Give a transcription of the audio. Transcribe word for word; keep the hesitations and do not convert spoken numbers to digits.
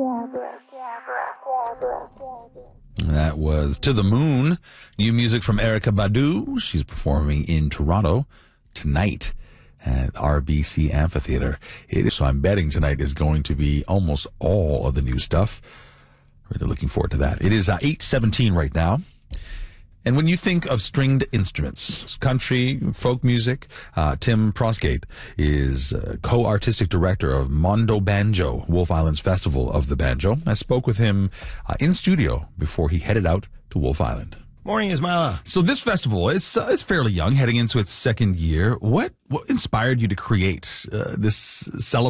That was To the Moon. New music from Erykah Badu. She's performing in Toronto tonight at R B C Amphitheater. It is, so I'm betting tonight is going to be almost all of the new stuff. Really looking forward to that. It is uh, eight seventeen right now. And when you think of stringed instruments, country, folk music, uh, Tim Prosgate is uh, co-artistic director of Mondo Banjo, Wolf Island's Festival of the Banjo. I spoke with him uh, in studio before he headed out to Wolf Island. Morning, Ismaila. So this festival is uh, it's fairly young, heading into its second year. What what inspired you to create uh, this celebration?